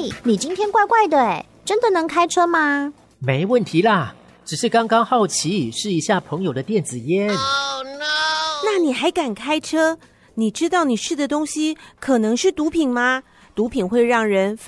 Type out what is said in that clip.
弟，你今天怪怪的诶，真的能开车吗？ 没问题啦，只是刚刚好奇试一下朋友的电子烟。 Oh no！ 那你还敢开车？你知道你试的东西可能是毒品吗？毒品会让人